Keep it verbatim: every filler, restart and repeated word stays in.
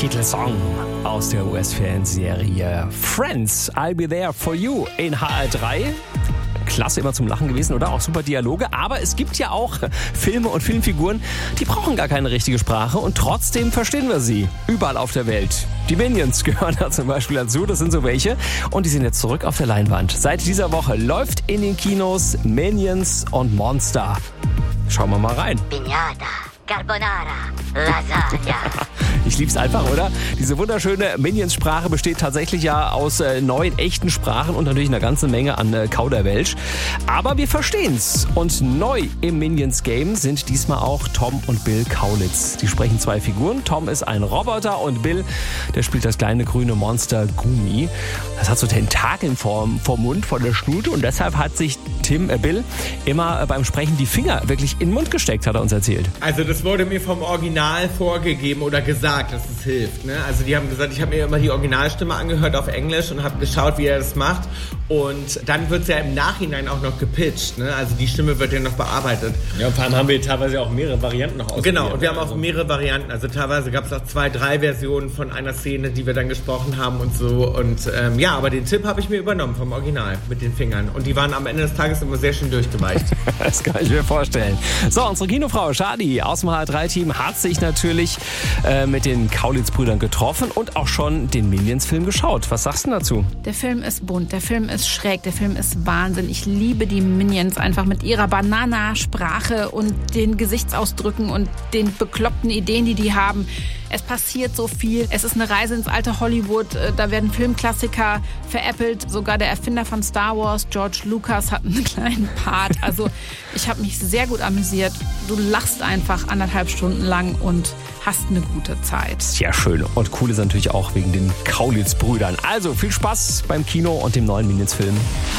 Titelsong aus der U S-Fernsehserie Friends, I'll Be There For You in H R drei. Klasse, immer zum Lachen gewesen, oder? Auch super Dialoge. Aber es gibt ja auch Filme und Filmfiguren, die brauchen gar keine richtige Sprache und trotzdem verstehen wir sie. Überall auf der Welt. Die Minions gehören da zum Beispiel dazu, das sind so welche. Und die sind jetzt zurück auf der Leinwand. Seit dieser Woche läuft in den Kinos Minions und Monster. Schauen wir mal rein. Piñata, Carbonara, Lasagna. Ich lieb's einfach, oder? Diese wunderschöne Minions-Sprache besteht tatsächlich ja aus äh, neun echten Sprachen und natürlich einer ganzen Menge an äh, Kauderwelsch. Aber wir verstehen's. Und neu im Minions-Game sind diesmal auch Tom und Bill Kaulitz. Die sprechen zwei Figuren. Tom ist ein Roboter und Bill, der spielt das kleine grüne Monster Gumi. Das hat so Tentakeln vorm, vorm Mund, vor der Schnute und deshalb hat sich Tim, äh Bill immer äh, beim Sprechen die Finger wirklich in den Mund gesteckt, hat er uns erzählt. Also das wurde mir vom Original vorgegeben oder gesagt, dass es hilft. Ne? Also die haben gesagt, ich habe mir immer die Originalstimme angehört auf Englisch und habe geschaut, wie er das macht. Und dann wird es ja im Nachhinein auch noch gepitcht. Ne? Also die Stimme wird ja noch bearbeitet. Ja, und vor allem haben wir teilweise auch mehrere Varianten noch ausprobiert. Genau, und wir haben auch mehrere Varianten. Also teilweise gab es auch zwei, drei Versionen von einer Szene, die wir dann gesprochen haben und so. Und ähm, ja, aber den Tipp habe ich mir übernommen vom Original mit den Fingern. Und die waren am Ende des Tages immer sehr schön durchgeweicht. Das kann ich mir vorstellen. So, unsere Kinofrau Shadi aus dem H R drei Team hat sich natürlich äh, mit den Kaulitz-Brüdern getroffen und auch schon den Minions-Film geschaut. Was sagst du dazu? Der Film ist bunt, der Film ist schräg, der Film ist Wahnsinn. Ich liebe die Minions einfach mit ihrer Banana-Sprache und den Gesichtsausdrücken und den bekloppten Ideen, die die haben. Es passiert so viel. Es ist eine Reise ins alte Hollywood. Da werden Filmklassiker veräppelt. Sogar der Erfinder von Star Wars, George Lucas, hat einen kleinen Part. Also ich habe mich sehr gut amüsiert. Du lachst einfach anderthalb Stunden lang und hast eine gute Zeit. Ja, schön. Und cool ist natürlich auch wegen den Kaulitz-Brüdern. Also viel Spaß beim Kino und dem neuen Minions-Film.